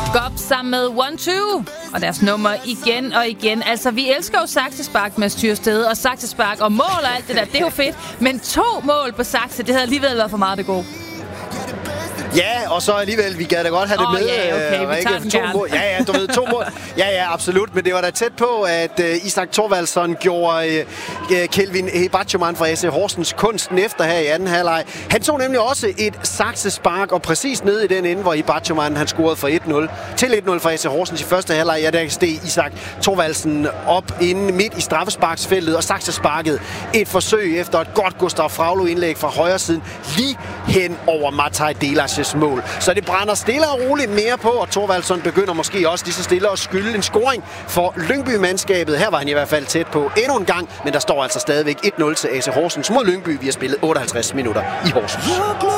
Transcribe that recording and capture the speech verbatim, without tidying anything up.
Gop sammen med one two og deres nummer igen og igen. Altså, vi elsker jo saksespark med Styrsted og saksespark og mål og alt det der. Det er jo fedt. Men to mål på sakse, det havde alligevel været for meget det gode. Ja, og så alligevel, vi gad da godt have det oh, med. Ja, okay, vi tager den to gerne. mål. Ja, ja, du ved, to mål. Ja, ja, absolut. Men det var da tæt på, at uh, Isak Thorvaldsson gjorde uh, Kelvin Hebachoman fra S C Horsens kunsten efter her i anden halvleg. Han tog nemlig også et saksespark, og præcis nede i den ende, hvor Hebachoman han scorede for et nul. Til et nul fra S C Horsens i første halvleg. Ja, der steg Isak Thorvaldsen op inde midt i straffesparksfeltet og saksesparket et forsøg efter et godt Gustav Fraglo-indlæg fra højre siden lige hen over Mataj Delas mål. Så det brænder stille og roligt mere på, og Thorvaldsson begynder måske også lige så stille at skylde en scoring for Lyngby-mandskabet. Her var han i hvert fald tæt på endnu en gang, men der står altså stadigvæk et nul til A C Horsens mod Lyngby. Vi har spillet otteoghalvtreds minutter i Horsens.